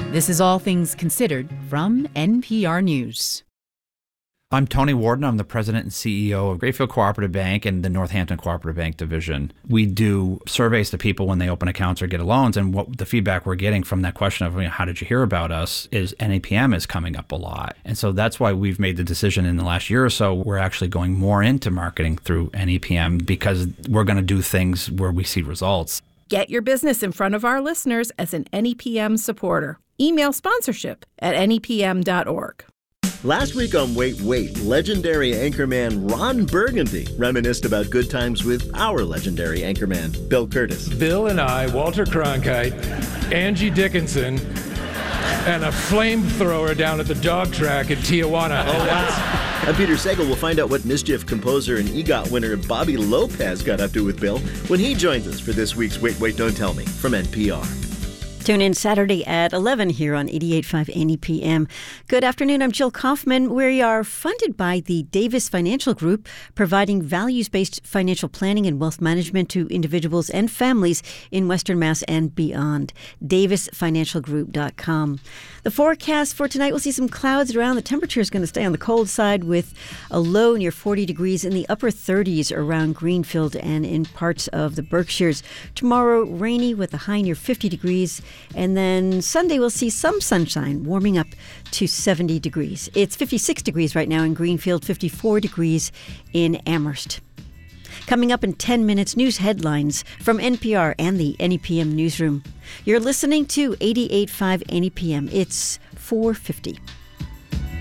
This is All Things Considered from NPR News. I'm Tony Warden. I'm the president and CEO of Grayfield Cooperative Bank and the Northampton Cooperative Bank Division. We do surveys to people when they open accounts or get loans, and what the feedback we're getting from that question of how did you hear about us is NAPM is coming up a lot. And so that's why we've made the decision in the last year or so, we're actually going more into marketing through NAPM because we're going to do things where we see results. Get your business in front of our listeners as an NEPM supporter. Email sponsorship@nepm.org. Last week on Wait, legendary anchorman Ron Burgundy reminisced about good times with our legendary anchorman, Bill Curtis. Bill and I, Walter Cronkite, Angie Dickinson, and a flamethrower down at the dog track in Tijuana. Oh, wow. I'm Peter Sagal. We'll find out what mischief composer and EGOT winner Bobby Lopez got up to with Bill when he joins us for this week's Wait, Don't Tell Me from NPR. Tune in Saturday at 11 here on 88.5 NEPM. Good afternoon. I'm Jill Kaufman. We are funded by the Davis Financial Group, providing values-based financial planning and wealth management to individuals and families in Western Mass and beyond. DavisFinancialGroup.com. The forecast for tonight, we'll see some clouds around. The temperature is going to stay on the cold side with a low near 40 degrees in the upper 30s around Greenfield and in parts of the Berkshires. Tomorrow, rainy with a high near 50 degrees. And then Sunday, we'll see some sunshine, warming up to 70 degrees. It's 56 degrees right now in Greenfield, 54 degrees in Amherst. Coming up in 10 minutes, news headlines from NPR and the NEPM newsroom. You're listening to 88.5 NEPM. It's 4:50.